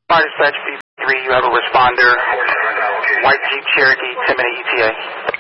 Fire dispatch B3, you have a responder. White Jeep Cherokee, 10-minute ETA.